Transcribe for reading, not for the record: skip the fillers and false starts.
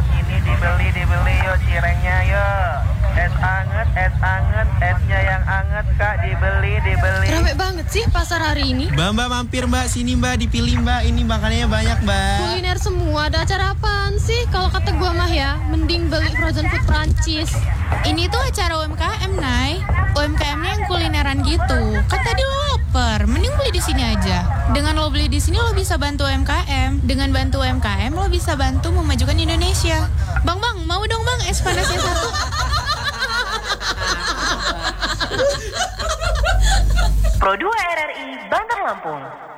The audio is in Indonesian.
Ini dibeli yuk cirengnya yuk. Es anget, esnya yang anget Kak, dibeli. Rame banget sih pasar hari ini. Mbak mampir Mbak, sini Mbak, dipilih Mbak, ini makanannya banyak Mbak. Kuliner semua, ada acara apaan sih? Kalau kata gua mah ya, mending beli frozen food Prancis. Ini tuh acara UMKM, Nay. UMKM-nya yang kulineran gitu. Kan tadi lo lapar, mending beli di sini aja. Dengan lo beli di sini lo bisa bantu UMKM. Dengan bantu UMKM lo bisa bantu memajukan Indonesia. Bang, mau dong Bang es panasnya satu. Pro 2 RRI Bandar Lampung.